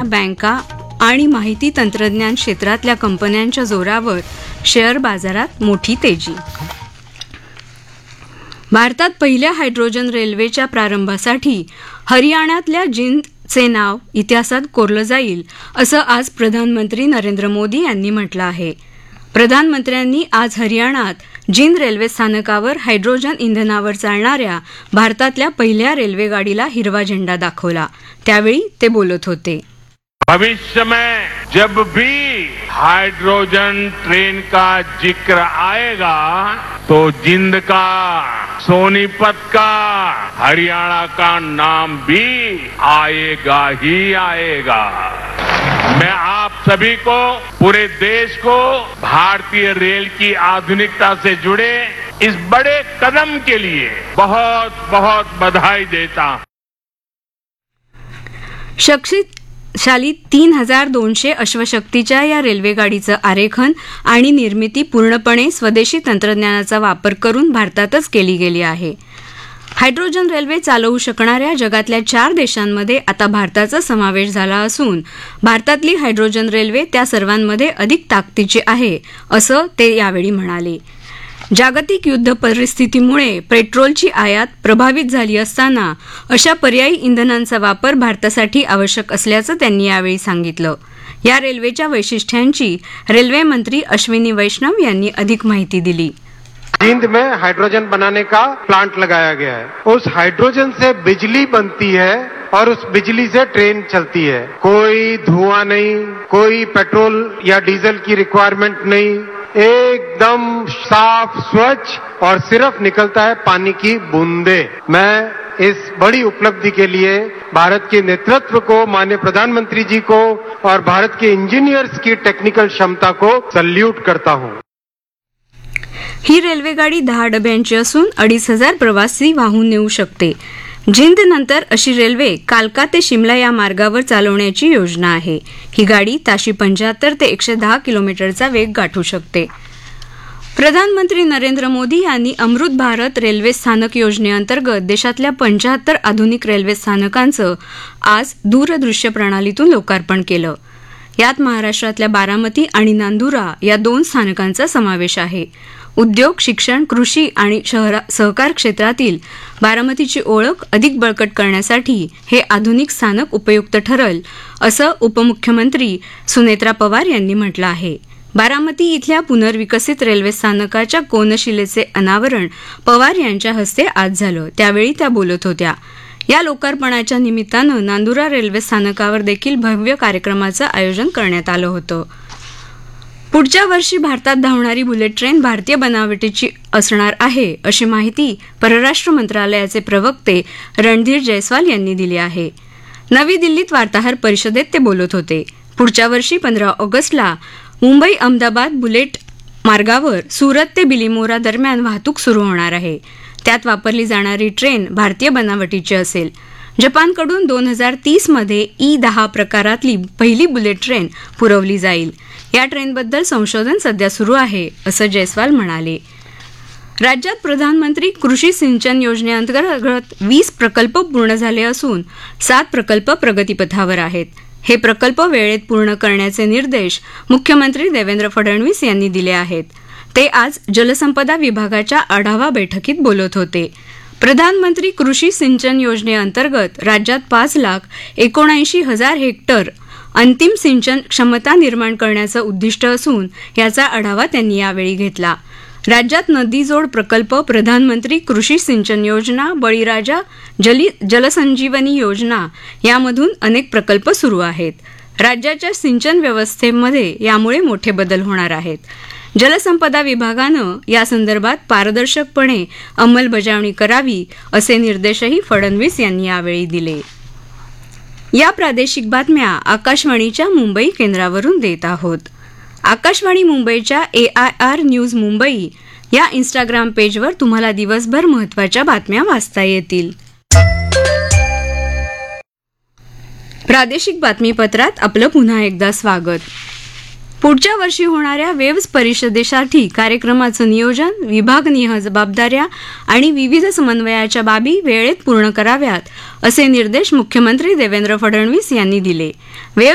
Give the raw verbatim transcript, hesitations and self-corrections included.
बँका आणि माहिती तंत्रज्ञान क्षेत्रातल्या कंपन्यांच्या जोरावर शेअर बाजारात मोठी तेजी. भारतात पहिल्या हायड्रोजन रेल्वेच्या प्रारंभासाठी हरियाणातल्या जिंदचे नाव इतिहासात कोरलं जाईल असं आज प्रधानमंत्री नरेंद्र मोदी यांनी म्हटलं आहे. प्रधानमंत्र्यांनी आज हरियाणात जिंद रेल्वे स्थानकावर हायड्रोजन इंधनावर चालणाऱ्या भारतातल्या पहिल्या रेल्वेगाडीला हिरवा झेंडा दाखवला. त्यावेळी ते बोलत होते. भविष्य में जब भी हाइड्रोजन ट्रेन का जिक्र आएगा तो जिंद का, सोनीपत का, हरियाणा का नाम भी आएगा ही आएगा. मैं आप सभी को, पूरे देश को भारतीय रेल की आधुनिकता से जुड़े इस बड़े कदम के लिए बहुत बहुत बधाई देता हूं. शक्तिशाली तीन हजार दोनशे अश्वशक्तीच्या या रेल्वेगाडीचं आरेखन आणि निर्मिती पूर्णपणे स्वदेशी तंत्रज्ञानाचा वापर करून भारतातच केली गेली आहे. हायड्रोजन रेल्वे चालवू शकणाऱ्या जगातल्या चार देशांमध्ये आता भारताचा समावेश झाला असून भारतातली हायड्रोजन रेल्वे त्या सर्वांमध्ये अधिक ताकदीची आहे असं ते यावेळी म्हणाले. जागतिक युद्ध परिस्थितीमुळे पेट्रोलची आयात प्रभावित झाली असताना अशा पर्यायी इंधनांचा वापर भारतासाठी आवश्यक असल्याचं त्यांनी यावेळी सांगितलं. या रेल्वेच्या वैशिष्ट्यांची रेल्वे मंत्री अश्विनी वैष्णव यांनी अधिक माहिती दिली. जिंद में हाइड्रोजन बनाने का प्लांट लगाया गया है. उस हाइड्रोजन से बिजली बनती है और उस बिजली से ट्रेन चलती है. कोई धुआं नहीं, कोई पेट्रोल या डीजल की रिक्वायरमेंट नहीं, एकदम साफ स्वच्छ और सिर्फ निकलता है पानी की बूंदे. मैं इस बड़ी उपलब्धि के लिए भारत के नेतृत्व को, माननीय प्रधानमंत्री जी को और भारत के इंजीनियर्स की टेक्निकल क्षमता को सल्यूट करता हूं. ही रेल्वेगाडी दहा डब्यांची असून अडीच हजार प्रवासी वाहून नेऊ शकते. जिंद नंतर अशी रेल्वे कालका ते शिमला या मार्गावर चालवण्याची योजना आहे. ही गाडी ताशी पंच्याहत्तर ते एकशे दहा किलोमीटरचा वेग गाठू शकते. प्रधानमंत्री नरेंद्र मोदी यांनी अमृत भारत रेल्वे स्थानक योजनेअंतर्गत देशातल्या पंच्याहत्तर आधुनिक रेल्वे स्थानकांचं आज दूरदृश्य प्रणालीतून लोकार्पण केलं. यात महाराष्ट्रातल्या बारामती आणि नांदुरा या दोन स्थानकांचा समावेश आहे. उद्योग, शिक्षण, कृषी आणि सहकार क्षेत्रातील बारामतीची ओळख अधिक बळकट करण्यासाठी हे आधुनिक स्थानक उपयुक्त ठरेल असं उपमुख्यमंत्री सुनेत्रा पवार यांनी म्हटलं आहे. बारामती इथल्या पुनर्विकसित रेल्वे स्थानकाच्या कोनशिलेचे अनावरण पवार यांच्या हस्ते आज झालं. त्यावेळी त्या बोलत होत्या. या लोकार्पणाच्या निमित्तानं नांदुरा रेल्वे स्थानकावर देखील भव्य कार्यक्रमाचं आयोजन करण्यात आलं होतं. पुढच्या वर्षी भारतात धावणारी बुलेट ट्रेन भारतीय बनावटीची असणार आहे अशी माहिती परराष्ट्र मंत्रालयाचे प्रवक्ते रणधीर जयस्वाल यांनी दिली आहे. नवी दिल्लीत वार्ताहर परिषदेत ते बोलत होते. पुढच्या वर्षी पंधरा ऑगस्टला मुंबई अहमदाबाद बुलेट मार्गावर सुरत ते बिलिमोरा दरम्यान वाहतूक सुरू होणार आहे. त्यात वापरली जाणारी ट्रेन भारतीय बनावटीची असेल. जपानकडून दोन हजार तीस मध्ये ई दहा प्रकारातली पहिली बुलेट ट्रेन पुरवली जाईल. या ट्रेनबद्दल संशोधन सध्या सुरू आहे असं जयस्वाल म्हणाले. राज्यात प्रधानमंत्री कृषी सिंचन योजनेअंतर्गत वीस प्रकल्प पूर्ण झाले असून सात प्रकल्प प्रगतीपथावर आहेत. हे प्रकल्प वेळेत पूर्ण करण्याचे निर्देश मुख्यमंत्री देवेंद्र फडणवीस यांनी दिले आहेत. ते आज जलसंपदा विभागाच्या आढावा बैठकीत बोलत होते. प्रधानमंत्री कृषी सिंचन योजनेअंतर्गत राज्यात पाच लाख एकोणऐंशी हजार हेक्टर अंतिम सिंचन क्षमता निर्माण करण्याचं उद्दिष्ट असून याचा आढावा त्यांनी यावेळी घेतला. राज्यात नदीजोड प्रकल्प, प्रधानमंत्री कृषी सिंचन योजना, बळीराजा जली जलसंजीवनी योजना यामधून अनेक प्रकल्प सुरू आहेत. राज्याच्या सिंचन व्यवस्थेमध्ये यामुळे मोठे बदल होणार आहेत. जलसंपदा विभागानं यासंदर्भात पारदर्शकपणे अंमलबजावणी करावी असे निर्देशही फडणवीस यांनी यावेळी दिले. या प्रादेशिक बातम्या आकाशवाणीच्या मुंबई केंद्रावरून देत आहोत. आकाशवाणी मुंबईच्या ए आय आर न्यूज मुंबई या इंस्टाग्राम पेजवर तुम्हाला दिवसभर महत्त्वाच्या बातम्या वाचता येतील. प्रादेशिक बातमीपत्रात आपलं पुन्हा एकदा स्वागत. पुढच्या वर्षी होणाऱ्या वेव्स परिषदेसाठी कार्यक्रमाचं नियोजन, विभागनिहाय जबाबदाऱ्या आणि विविध समन्वयाच्या बाबी वेळेत पूर्ण कराव्यात असे निर्देश मुख्यमंत्री देवेंद्र फडणवीस यांनी दिले.